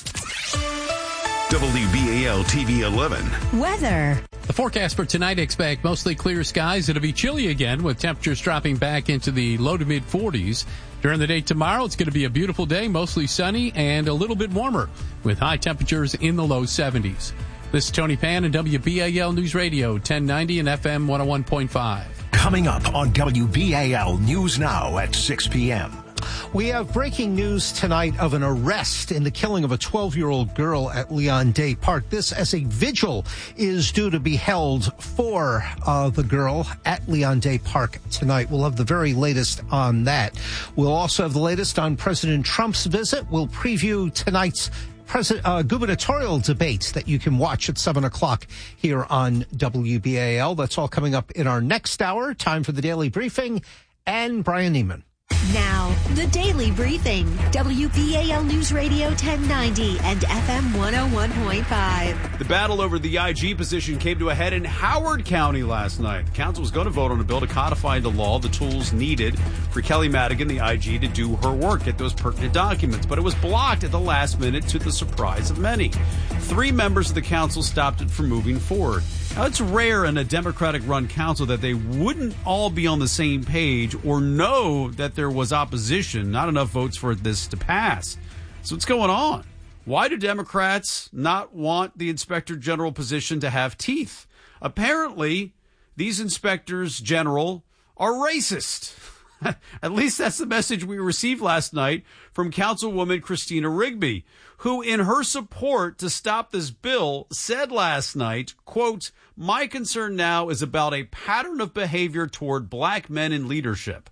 W B A L T V eleven. Weather. The forecast for tonight, expect mostly clear skies. It'll be chilly again with temperatures dropping back into the low to mid forties. During the day tomorrow, it's going to be a beautiful day, mostly sunny and a little bit warmer with high temperatures in the low seventies. This is Tony Pan and W B A L News Radio ten ninety and F M one oh one point five. Coming up on W B A L News Now at six p.m. We have breaking news tonight of an arrest in the killing of a twelve-year-old girl at Leon Day Park. This as a vigil is due to be held for uh, the girl at Leon Day Park tonight. We'll have the very latest on that. We'll also have the latest on President Trump's visit. We'll preview tonight's President, uh, gubernatorial debates that you can watch at seven o'clock here on W B A L. That's all coming up in our next hour. Time for the Daily Briefing and Brian Neiman. Now, the Daily Briefing. W B A L News Radio ten ninety and F M one oh one point five. The battle over the I G position came to a head in Howard County last night. The council was going to vote on a bill to codify into law the tools needed for Kelly Madigan, the I G, to do her work, get those pertinent documents. But it was blocked at the last minute to the surprise of many. Three members of the council stopped it from moving forward. Now, it's rare in a Democratic-run council that they wouldn't all be on the same page or know that there was opposition, not enough votes for this to pass. So what's going on? Why do Democrats not want the inspector general position to have teeth? Apparently, these inspectors general are racist. At least that's the message we received last night from Councilwoman Christina Rigby, who in her support to stop this bill said last night, quote, "My concern now is about a pattern of behavior toward black men in leadership."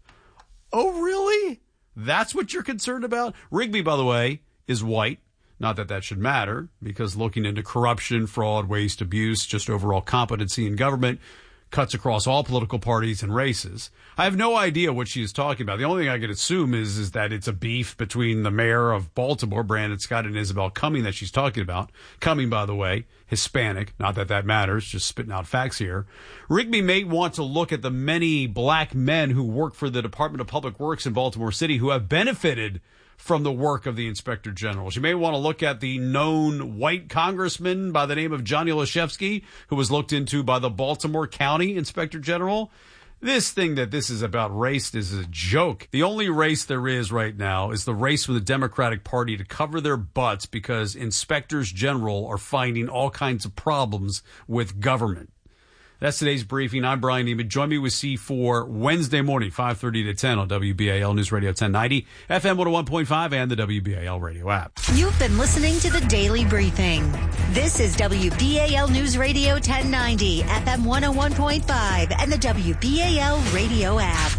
Oh, really? That's what you're concerned about? Rigby, by the way, is white. Not that that should matter, because looking into corruption, fraud, waste, abuse, just overall competency in government cuts across all political parties and races. I have no idea what she is talking about. The only thing I can assume is, is that it's a beef between the mayor of Baltimore, Brandon Scott, and Isabel Cumming that she's talking about. Cumming, by the way, Hispanic. Not that that matters, just spitting out facts here. Rigby may want to look at the many black men who work for the Department of Public Works in Baltimore City who have benefited from the work of the Inspector General. She may want to look at the known white congressman by the name of Johnny Olszewski, who was looked into by the Baltimore County Inspector General. This thing that this is about race is a joke. The only race there is right now is the race for the Democratic Party to cover their butts because inspectors general are finding all kinds of problems with government. That's today's briefing. I'm Brian Neiman. Join me with C four Wednesday morning, five thirty to ten on W B A L News Radio ten ninety, F M one oh one point five, and the W B A L radio app. You've been listening to the Daily Briefing. This is W B A L News Radio ten ninety, F M one oh one point five, and the W B A L radio app.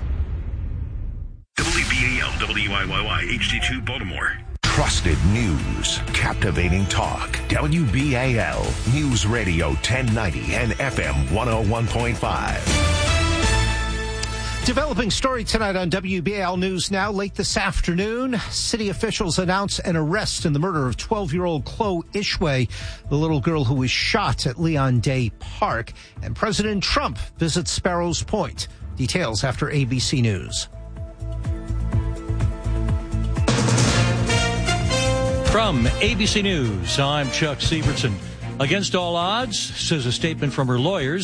W B A L W I Y Y H D two Baltimore. Trusted news, captivating talk. W B A L News Radio ten ninety and F M one oh one point five. Developing story tonight on W B A L News Now. Late this afternoon, city officials announce an arrest in the murder of twelve-year-old Chloe Ishway, the little girl who was shot at Leon Day Park. And President Trump visits Sparrows Point. Details after A B C News. From A B C News, I'm Chuck Sievertson. Against all odds, says a statement from her lawyers,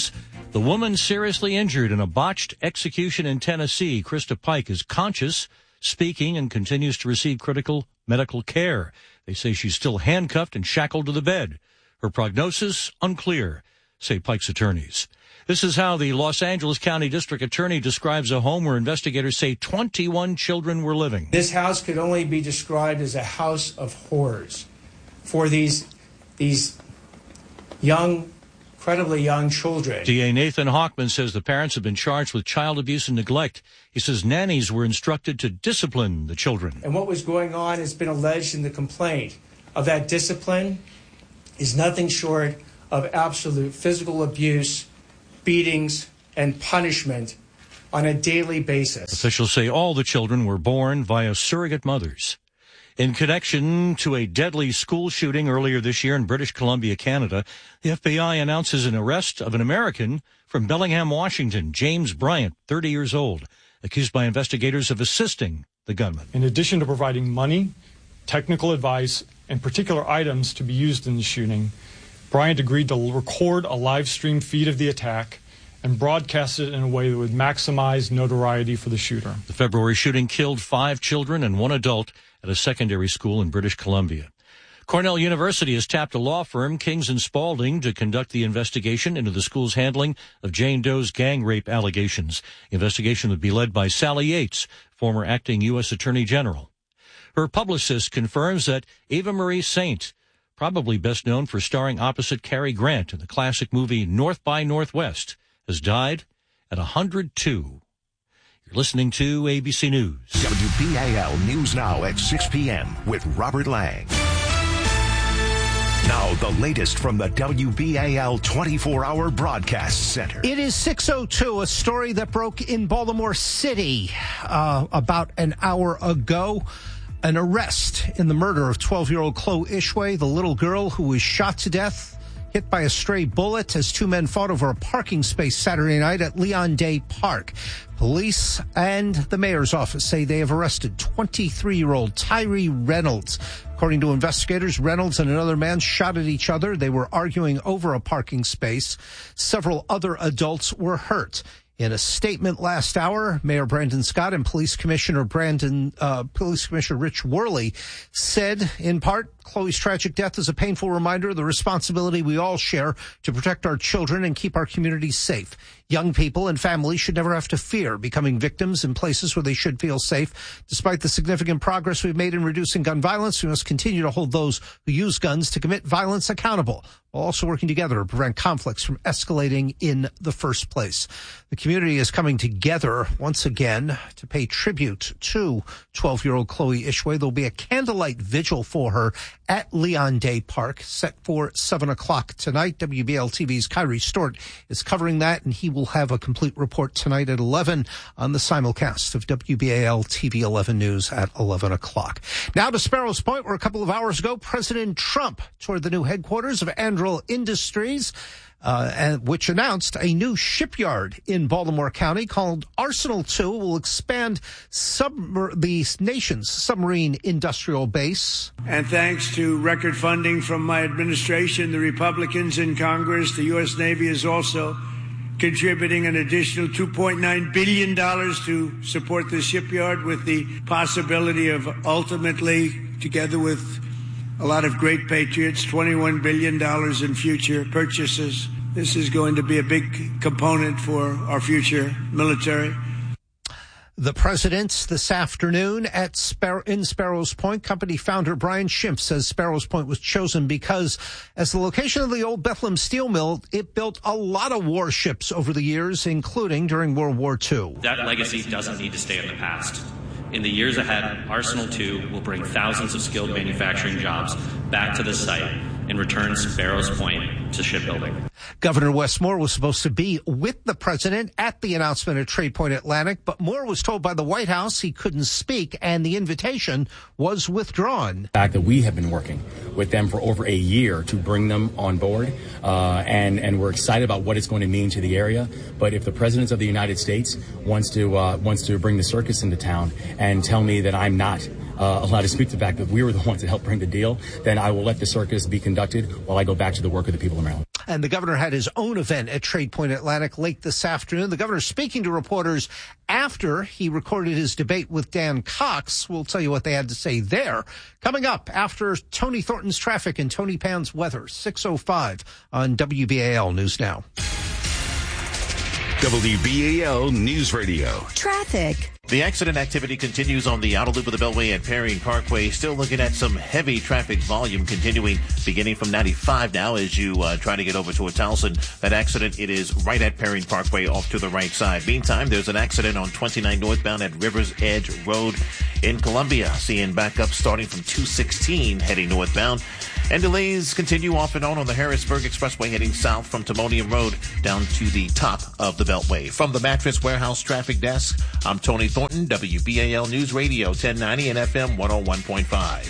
The woman seriously injured in a botched execution in Tennessee, Krista Pike, is conscious, speaking, and continues to receive critical medical care. They say she's still handcuffed and shackled to the bed. Her prognosis, unclear, say Pike's attorneys. This is how the Los Angeles County District Attorney describes a home where investigators say twenty-one children were living. This house could only be described as a house of horrors for these, these young, incredibly young children. D A Nathan Hockman says the parents have been charged with child abuse and neglect. He says nannies were instructed to discipline the children. And what was going on has been alleged in the complaint of that discipline is nothing short of absolute physical abuse, beatings, and punishment on a daily basis. Officials say all the children were born via surrogate mothers. In connection to a deadly school shooting earlier this year in British Columbia, Canada, the F B I announces an arrest of an American from Bellingham, Washington, James Bryant, thirty years old, accused by investigators of assisting the gunman. In addition to providing money, technical advice, and particular items to be used in the shooting, Bryant agreed to record a live stream feed of the attack and broadcast it in a way that would maximize notoriety for the shooter. The February shooting killed five children and one adult at a secondary school in British Columbia. Cornell University has tapped a law firm, Kings and Spalding, to conduct the investigation into the school's handling of Jane Doe's gang rape allegations. The investigation would be led by Sally Yates, former acting U S Attorney General. Her publicist confirms that Eva Marie Saint, probably best known for starring opposite Cary Grant in the classic movie North by Northwest, has died at one hundred two. You're listening to A B C News. W B A L News Now at six p.m. with Robert Lang. Now, the latest from the W B A L twenty-four hour broadcast center. It is six oh two, a story that broke in Baltimore City uh, about an hour ago. An arrest in the murder of twelve-year-old Chloe Ishway, the little girl who was shot to death, hit by a stray bullet as two men fought over a parking space Saturday night at Leon Day Park. Police and the mayor's office say they have arrested twenty-three-year-old Tyree Reynolds. According to investigators, Reynolds and another man shot at each other. They were arguing over a parking space. Several other adults were hurt. In a statement last hour, Mayor Brandon Scott and Police Commissioner Brandon, uh, Police Commissioner Rich Worley said, in part, Chloe's tragic death is a painful reminder of the responsibility we all share to protect our children and keep our communities safe. Young people and families should never have to fear becoming victims in places where they should feel safe. Despite the significant progress we've made in reducing gun violence, we must continue to hold those who use guns to commit violence accountable, while also working together to prevent conflicts from escalating in the first place. The community is coming together once again to pay tribute to twelve-year-old Chloe Ishway. There'll be a candlelight vigil for her at Leon Day Park, set for seven o'clock tonight. W B L T V's Kyrie Stewart is covering that, and he will have a complete report tonight at eleven on the simulcast of W B A L T V eleven News at eleven o'clock. Now to Sparrows Point, where a couple of hours ago, President Trump toured the new headquarters of Anduril Industries, Uh, and, which announced a new shipyard in Baltimore County called Arsenal two. Will expand sub- the nation's submarine industrial base. And thanks to record funding from my administration, the Republicans in Congress, the U S Navy is also contributing an additional two point nine billion dollars to support the shipyard, with the possibility of ultimately, together with a lot of great patriots, twenty-one billion dollars in future purchases. This is going to be a big component for our future military. The president this afternoon at Spar- in Sparrows Point. Company founder Brian Schimpf says Sparrows Point was chosen because, as the location of the old Bethlehem steel mill, it built a lot of warships over the years, including during World War Two. That legacy doesn't need to stay in the past. In the years ahead, Arsenal two will bring thousands of skilled manufacturing jobs back to the site and return Sparrows Point to shipbuilding. Governor Wes Moore was supposed to be with the president at the announcement at Trade Point Atlantic, but Moore was told by the White House he couldn't speak, and the invitation was withdrawn. The fact that we have been working with them for over a year to bring them on board, uh, and, and we're excited about what it's going to mean to the area. But if the President of the United States wants to uh, wants to bring the circus into town and tell me that I'm not uh, allowed to speak to the fact that we were the ones that helped bring the deal, then I will let the circus be conducted while I go back to the work of the people of Maryland. And the governor had his own event at Trade Point Atlantic late this afternoon. The governor speaking to reporters after he recorded his debate with Dan Cox. We'll tell you what they had to say there. Coming up after Tony Thornton's traffic and Tony Pan's weather, six oh five on W B A L News Now. W B A L News Radio. Traffic. The accident activity continues on the outer loop of the Beltway at Perrine Parkway. Still looking at some heavy traffic volume continuing beginning from ninety-five now as you uh, try to get over toward Towson. That accident, it is right at Perrine Parkway off to the right side. Meantime, there's an accident on twenty-nine northbound at Rivers Edge Road in Columbia. Seeing backup starting from two sixteen heading northbound. And delays continue off and on on the Harrisburg Expressway heading south from Timonium Road down to the top of the Beltway. From the Mattress Warehouse Traffic Desk, I'm Tony Thornton, W B A L News Radio ten ninety and F M one oh one point five.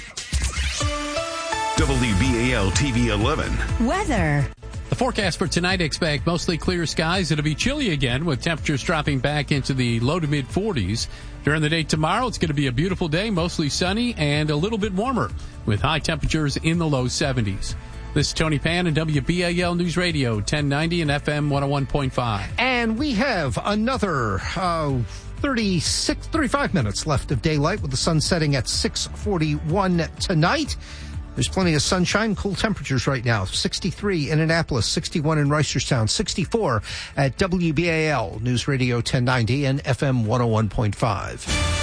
W B A L T V eleven. Weather. The forecast for tonight expect mostly clear skies. It'll be chilly again with temperatures dropping back into the low to mid forties. During the day tomorrow, it's going to be a beautiful day, mostly sunny and a little bit warmer with high temperatures in the low seventies. This is Tony Pan and W B A L News Radio ten ninety and F M one oh one point five. And we have another uh, thirty-six, thirty-five minutes left of daylight with the sun setting at six forty-one tonight. There's plenty of sunshine, cool temperatures right now. sixty-three in Annapolis, sixty-one in Reisterstown, sixty-four at W B A L News Radio ten ninety and F M one oh one point five.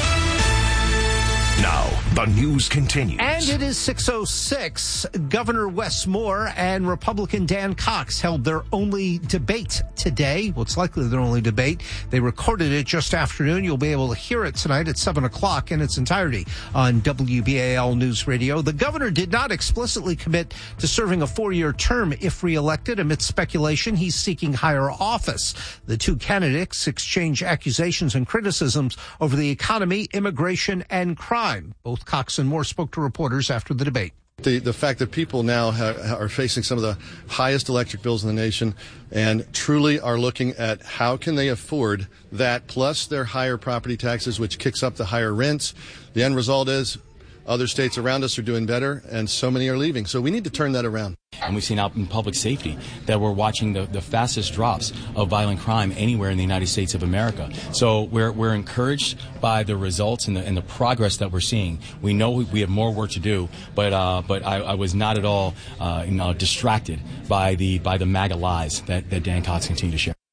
Now, the news continues. And it is six oh six. Governor Wes Moore and Republican Dan Cox held their only debate today. Well, it's likely their only debate. They recorded it just afternoon. You'll be able to hear it tonight at seven o'clock in its entirety on W B A L News Radio. The governor did not explicitly commit to serving a four-year term if reelected. Amidst speculation, he's seeking higher office. The two candidates exchange accusations and criticisms over the economy, immigration, and crime. Both Cox and Moore spoke to reporters after the debate. The, the fact that people now ha- are facing some of the highest electric bills in the nation and truly are looking at how can they afford that plus their higher property taxes, which kicks up the higher rents. The end result is other states around us are doing better, and so many are leaving. So we need to turn that around. And we've seen out in public safety that we're watching the, the fastest drops of violent crime anywhere in the United States of America. So we're we're encouraged by the results and the, and the progress that we're seeing. We know we, we have more work to do, but uh, but I, I was not at all uh, you know, distracted by the by the MAGA lies that, that Dan Cox continued to share.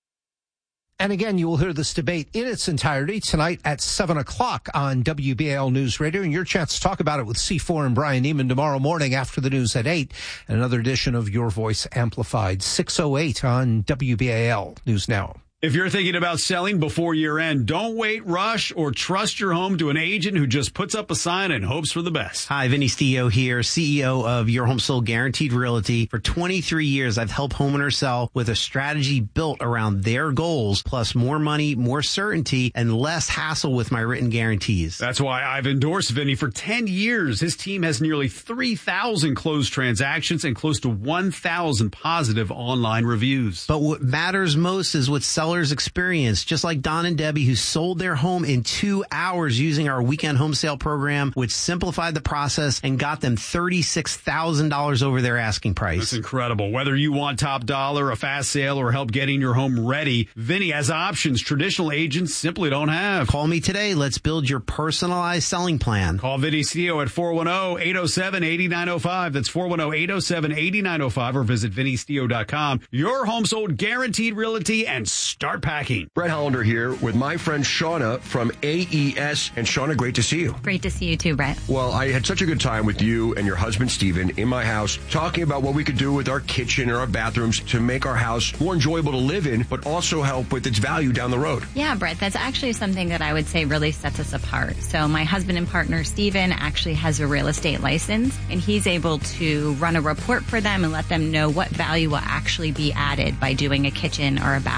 And again, you will hear this debate in its entirety tonight at seven o'clock on W B A L News Radio. And your chance to talk about it with C four and Brian Neiman tomorrow morning after the news at eight. And another edition of Your Voice Amplified, six oh eight on W B A L News Now. If you're thinking about selling before year end, don't wait, rush, or trust your home to an agent who just puts up a sign and hopes for the best. Hi, Vinny Stio here, C E O of Your Home Sold Guaranteed Realty. For twenty-three years, I've helped homeowners sell with a strategy built around their goals, plus more money, more certainty, and less hassle with my written guarantees. That's why I've endorsed Vinny for ten years. His team has nearly three thousand closed transactions and close to one thousand positive online reviews. But what matters most is what sellers experience, just like Don and Debbie, who sold their home in two hours using our weekend home sale program, which simplified the process and got them thirty-six thousand dollars over their asking price. That's incredible. Whether you want top dollar, a fast sale, or help getting your home ready, Vinny has options traditional agents simply don't have. Call me today. Let's build your personalized selling plan. Call Vinny Stio at four one zero, eight zero seven, eight nine zero five. That's four one zero, eight zero seven, eight nine zero five or visit vinny stio dot com. Your home sold guaranteed realty and start packing. Brett Hollander here with my friend Shauna from A E S. And Shauna, great to see you. Great to see you too, Brett. Well, I had such a good time with you and your husband, Steven, in my house, talking about what we could do with our kitchen and our bathrooms to make our house more enjoyable to live in, but also help with its value down the road. Yeah, Brett, that's actually something that I would say really sets us apart. So my husband and partner, Steven, actually has a real estate license, and he's able to run a report for them and let them know what value will actually be added by doing a kitchen or a bathroom.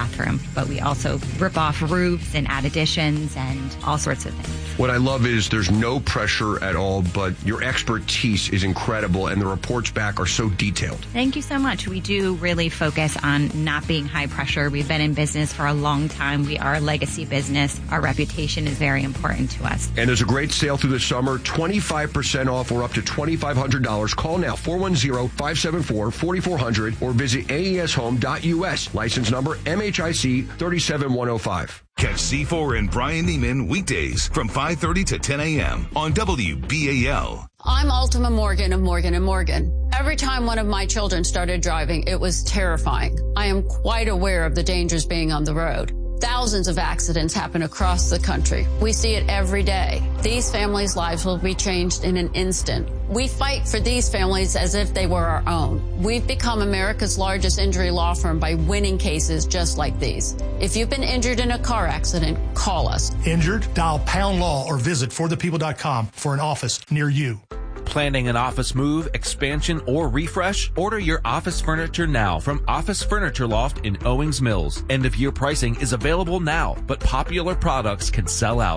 but we also rip off roofs and add additions and all sorts of things. What I love is there's no pressure at all, but your expertise is incredible, and the reports back are so detailed. Thank you so much. We do really focus on not being high pressure. We've been in business for a long time. We are a legacy business. Our reputation is very important to us. And there's a great sale through the summer, twenty-five percent off or up to twenty-five hundred dollars. Call now, four one zero, five seven four, four four zero zero or visit A E S home dot U S. License number M H I C three seven one zero five. Catch C four and Brian Neiman weekdays from five thirty to ten a.m. on W B A L. I'm Ultima Morgan of Morgan and Morgan. Every time one of my children started driving, it was terrifying. I am quite aware of the dangers being on the road. Thousands of accidents happen across the country. We see it every day. These families' lives will be changed in an instant. We fight for these families as if they were our own. We've become America's largest injury law firm by winning cases just like these. If you've been injured in a car accident, call us. Injured? Dial pound law or visit for the people dot com for an office near you. Planning an office move, expansion, or refresh? Order your office furniture now from Office Furniture Loft in Owings Mills. End of year pricing is available now, but popular products can sell out.